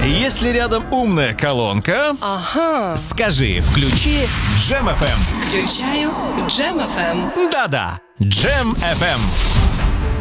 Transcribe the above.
Если рядом умная колонка, Ага. скажи «включи Джем FM». Включаю Джем FM. Да-да, Джем FM.